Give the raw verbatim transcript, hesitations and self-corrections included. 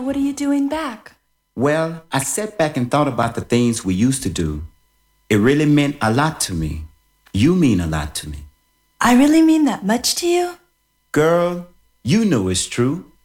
what are you doing back? Well, I sat back and thought about the things we used to do. It really meant a lot to me. You mean a lot to me. I really mean that much to you? Girl, you know it's true.